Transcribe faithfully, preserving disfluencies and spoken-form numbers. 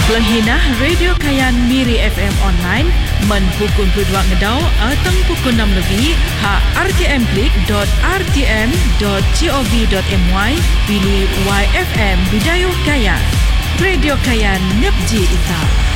Pelenghinah Radio Kayan Miri F M online men pukul dua ngedau atau pukul enam lebih ha r t m klik dot r t m dot gov dot my pilih Y F M Bidayuh Kayan. Radio Kayan Ngepji Ita.